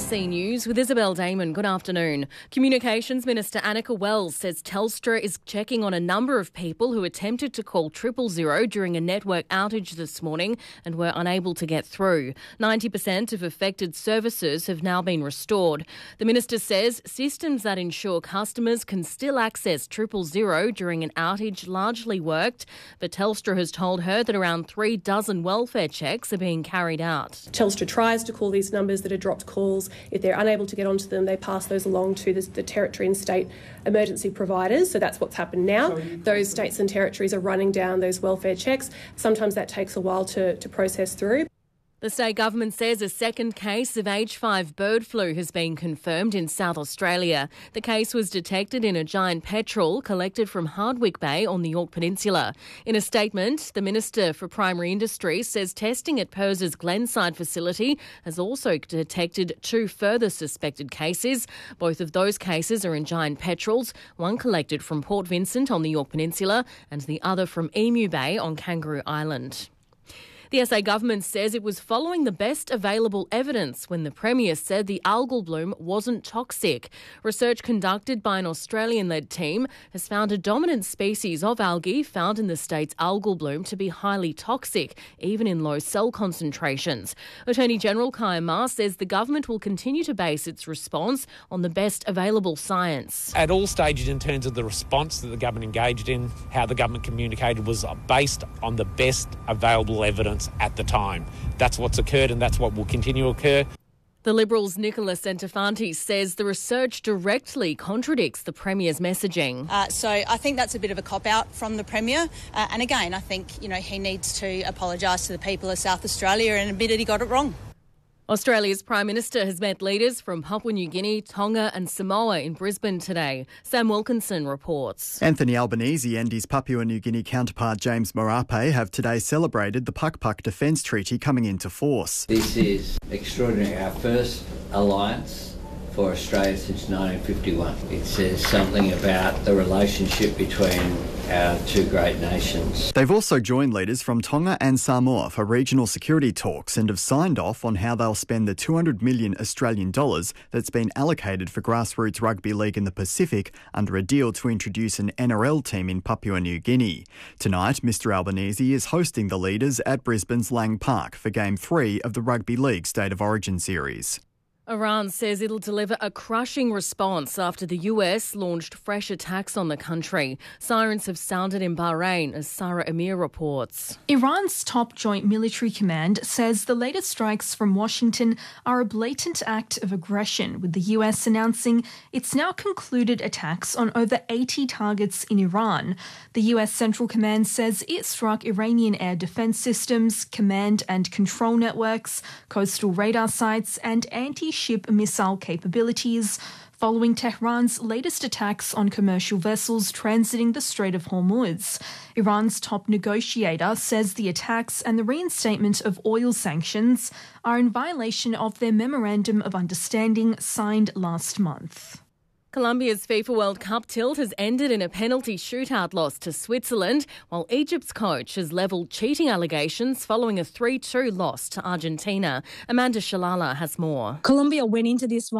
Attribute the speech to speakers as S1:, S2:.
S1: ABC News with Isabel Damon. Good afternoon. Communications Minister Annika Wells says Telstra is checking on a number of people who attempted to call 000 during a network outage this morning and were unable to get through. 90% of affected services have now been restored. The minister says systems that ensure customers can still access 000 during an outage largely worked, but Telstra has told her that around 36 welfare checks are being carried out.
S2: Telstra tries to call these numbers that are dropped calls. If they're unable to get onto them, they pass those along to the territory and state emergency providers. So that's what's happened now. Those states and territories are running down those welfare checks. Sometimes that takes a while to process through.
S1: The state government says a second case of H5 bird flu has been confirmed in South Australia. The case was detected in a giant petrel collected from Hardwick Bay on the Yorke Peninsula. In a statement, the Minister for Primary Industries says testing at Perth's Glenside facility has also detected 2 further suspected cases. Both of those cases are in giant petrels, one collected from Port Vincent on the Yorke Peninsula and the other from Emu Bay on Kangaroo Island. The SA government says it was following the best available evidence when the Premier said the algal bloom wasn't toxic. Research conducted by an Australian-led team has found a dominant species of algae found in the state's algal bloom to be highly toxic, even in low cell concentrations. Attorney General Kaya Ma says the government will continue to base its response on the best available science.
S3: At all stages in terms of the response that the government engaged in, how the government communicated was based on the best available evidence at the time. That's what's occurred and that's what will continue to occur.
S1: The Liberals' Nicholas Entafanti says the research directly contradicts the Premier's messaging.
S4: So I think that's a bit of a cop-out from the Premier. And again, I think he needs to apologise to the people of South Australia and admit that he got it wrong.
S1: Australia's Prime Minister has met leaders from Papua New Guinea, Tonga and Samoa in Brisbane today. Sam Wilkinson reports.
S5: Anthony Albanese and his Papua New Guinea counterpart James Marape have today celebrated the Puck Defence Treaty coming into force.
S6: This is extraordinary, our first alliance for Australia since 1951. It says something about the relationship between our two great nations.
S5: They've also joined leaders from Tonga and Samoa for regional security talks and have signed off on how they'll spend the 200 million Australian dollars that's been allocated for grassroots rugby league in the Pacific under a deal to introduce an NRL team in Papua New Guinea. Tonight, Mr Albanese is hosting the leaders at Brisbane's Lang Park for Game 3 of the Rugby League State of Origin series.
S1: Iran says it'll deliver a crushing response after the US launched fresh attacks on the country. Sirens have sounded in Bahrain, as Sarah Amir reports.
S7: Iran's top joint military command says the latest strikes from Washington are a blatant act of aggression, with the US announcing it's now concluded attacks on over 80 targets in Iran. The US Central Command says it struck Iranian air defense systems, command and control networks, coastal radar sites and anti-ship missile capabilities, following Tehran's latest attacks on commercial vessels transiting the Strait of Hormuz. Iran's top negotiator says the attacks and the reinstatement of oil sanctions are in violation of their Memorandum of Understanding signed last month.
S1: Colombia's FIFA World Cup tilt has ended in a penalty shootout loss to Switzerland, while Egypt's coach has levelled cheating allegations following a 3-2 loss to Argentina. Amanda Shalala has more.
S8: Colombia went into this